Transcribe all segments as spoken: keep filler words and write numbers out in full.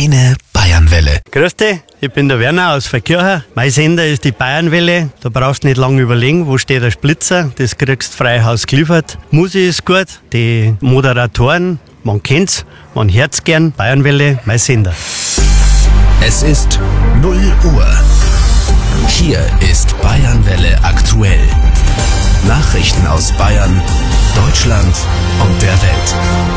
Deine Bayernwelle. Grüß dich, ich bin der Werner aus Verkirchen. Mein Sender ist die Bayernwelle. Da brauchst du nicht lange überlegen, wo steht der Splitzer. Das kriegst du frei Haus geliefert. Musik ist gut, die Moderatoren, man kennt's, man hört's gern. Bayernwelle, mein Sender. Es ist null Uhr. Hier ist Bayernwelle aktuell. Nachrichten aus Bayern, Deutschland und der Welt.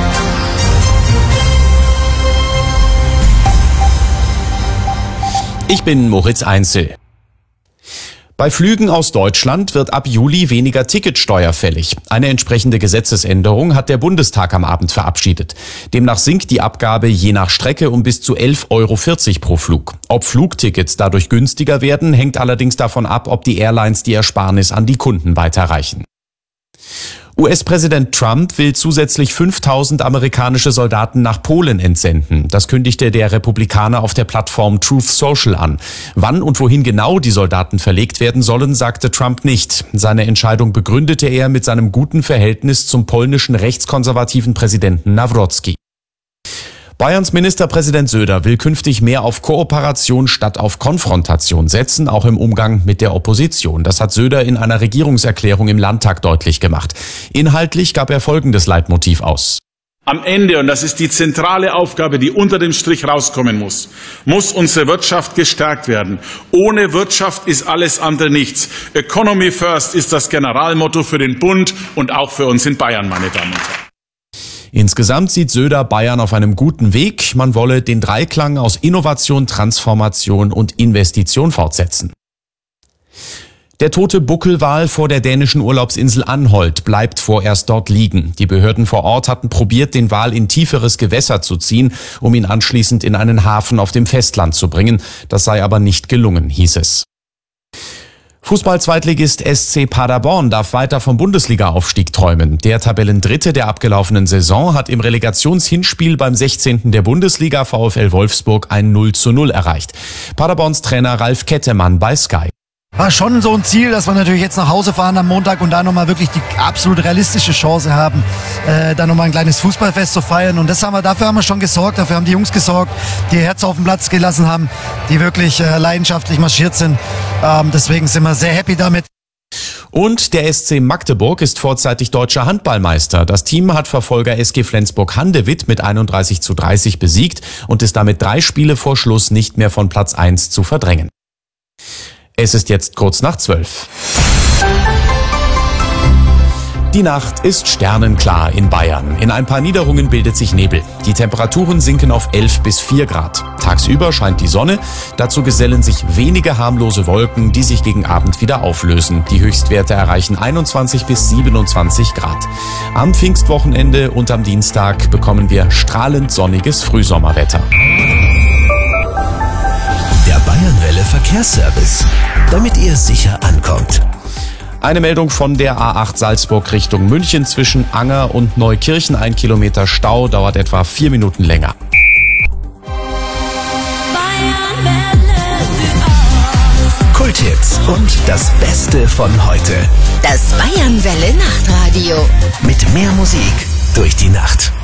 Ich bin Moritz Einzel. Bei Flügen aus Deutschland wird ab Juli weniger Ticketsteuer fällig. Eine entsprechende Gesetzesänderung hat der Bundestag am Abend verabschiedet. Demnach sinkt die Abgabe je nach Strecke um bis zu elf Euro vierzig pro Flug. Ob Flugtickets dadurch günstiger werden, hängt allerdings davon ab, ob die Airlines die Ersparnis an die Kunden weiterreichen. U S-Präsident Trump will zusätzlich fünftausend amerikanische Soldaten nach Polen entsenden. Das kündigte der Republikaner auf der Plattform Truth Social an. Wann und wohin genau die Soldaten verlegt werden sollen, sagte Trump nicht. Seine Entscheidung begründete er mit seinem guten Verhältnis zum polnischen rechtskonservativen Präsidenten Nawrocki. Bayerns Ministerpräsident Söder will künftig mehr auf Kooperation statt auf Konfrontation setzen, auch im Umgang mit der Opposition. Das hat Söder in einer Regierungserklärung im Landtag deutlich gemacht. Inhaltlich gab er folgendes Leitmotiv aus. Am Ende, und das ist die zentrale Aufgabe, die unter dem Strich rauskommen muss, muss unsere Wirtschaft gestärkt werden. Ohne Wirtschaft ist alles andere nichts. Economy first ist das Generalmotto für den Bund und auch für uns in Bayern, meine Damen und Herren. Insgesamt sieht Söder Bayern auf einem guten Weg. Man wolle den Dreiklang aus Innovation, Transformation und Investition fortsetzen. Der tote Buckelwal vor der dänischen Urlaubsinsel Anholt bleibt vorerst dort liegen. Die Behörden vor Ort hatten probiert, den Wal in tieferes Gewässer zu ziehen, um ihn anschließend in einen Hafen auf dem Festland zu bringen. Das sei aber nicht gelungen, hieß es. Fußball-Zweitligist S C Paderborn darf weiter vom Bundesliga-Aufstieg träumen. Der Tabellendritte der abgelaufenen Saison hat im Relegationshinspiel beim sechzehnten der Bundesliga VfL Wolfsburg ein null zu null erreicht. Paderborns Trainer Ralf Kettemann bei Sky. War schon so ein Ziel, dass wir natürlich jetzt nach Hause fahren am Montag und da nochmal wirklich die absolut realistische Chance haben, äh, da nochmal ein kleines Fußballfest zu feiern. Und das haben wir, dafür haben wir schon gesorgt, dafür haben die Jungs gesorgt, die ihr Herz auf den Platz gelassen haben, die wirklich äh, leidenschaftlich marschiert sind. Ähm, deswegen sind wir sehr happy damit. Und der S C Magdeburg ist vorzeitig deutscher Handballmeister. Das Team hat Verfolger S G Flensburg-Handewitt mit einunddreißig zu dreißig besiegt und ist damit drei Spiele vor Schluss nicht mehr von Platz eins zu verdrängen. Es ist jetzt kurz nach zwölf. Die Nacht ist sternenklar in Bayern. In ein paar Niederungen bildet sich Nebel. Die Temperaturen sinken auf elf bis vier Grad. Tagsüber scheint die Sonne. Dazu gesellen sich wenige harmlose Wolken, die sich gegen Abend wieder auflösen. Die Höchstwerte erreichen einundzwanzig bis siebenundzwanzig Grad. Am Pfingstwochenende und am Dienstag bekommen wir strahlend sonniges Frühsommerwetter. Der Bayernwelle Verkehrsservice, damit ihr sicher ankommt. Eine Meldung von der A acht Salzburg Richtung München zwischen Anger und Neukirchen. Ein Kilometer Stau, dauert etwa vier Minuten länger. Kulthits und das Beste von heute. Das Bayernwelle Nachtradio. Mit mehr Musik durch die Nacht.